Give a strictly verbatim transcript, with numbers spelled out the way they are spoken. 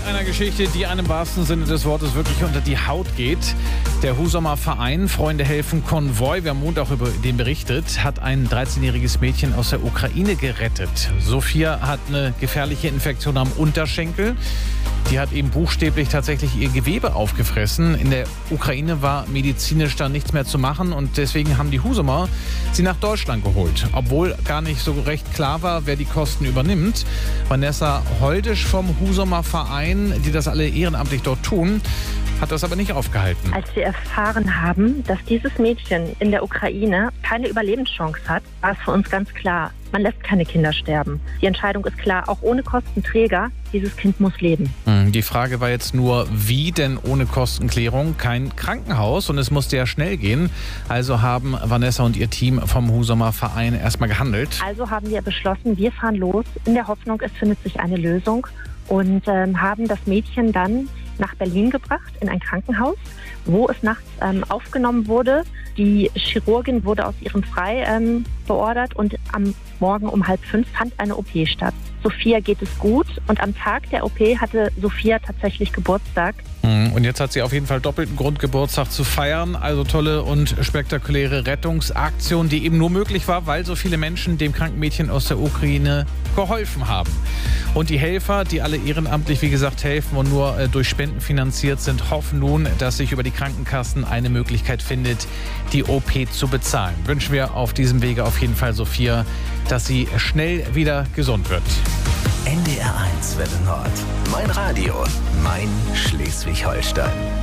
einer Geschichte, die einem im wahrsten Sinne des Wortes wirklich unter die Haut geht. Der Husumer Verein Freunde helfen Konvoi, wir haben Montag über den berichtet, hat ein dreizehnjähriges Mädchen aus der Ukraine gerettet. Sophia hat eine gefährliche Infektion am Unterschenkel. Die hat eben buchstäblich tatsächlich ihr Gewebe aufgefressen. In der Ukraine war medizinisch dann nichts mehr zu machen und deswegen haben die Husumer sie nach Deutschland geholt. Obwohl gar nicht so recht klar war, wer die Kosten übernimmt. Vanessa Holdisch vom Husumer Verein, die das alle ehrenamtlich dort tun, hat das aber nicht aufgehalten. Als wir erfahren haben, dass dieses Mädchen in der Ukraine keine Überlebenschance hat, war es für uns ganz klar, man lässt keine Kinder sterben. Die Entscheidung ist klar, auch ohne Kostenträger, dieses Kind muss leben. Die Frage war jetzt nur, wie, denn ohne Kostenklärung kein Krankenhaus und es musste ja schnell gehen. Also haben Vanessa und ihr Team vom Husumer Verein erstmal gehandelt. Also haben wir beschlossen, wir fahren los in der Hoffnung, es findet sich eine Lösung und ähm, haben das Mädchen dann nach Berlin gebracht, in ein Krankenhaus, wo es nachts ähm, aufgenommen wurde. Die Chirurgin wurde aus ihrem Frei ähm, beordert und am Morgen um halb fünf fand eine O P statt. Sophia geht es gut und am Tag der O P hatte Sophia tatsächlich Geburtstag. Und jetzt hat sie auf jeden Fall doppelten Grund, Geburtstag zu feiern. Also tolle und spektakuläre Rettungsaktion, die eben nur möglich war, weil so viele Menschen dem kranken Mädchen aus der Ukraine geholfen haben. Und die Helfer, die alle ehrenamtlich, wie gesagt, helfen und nur äh, durch Spenden finanziert sind, hoffen nun, dass sich über die Krankenkassen eine Möglichkeit findet, die O P zu bezahlen. Wünschen wir auf diesem Wege auf jeden Fall Sophia, dass sie schnell wieder gesund wird. N D R eins Welle Nord. Mein Radio. Mein Schleswig-Holstein.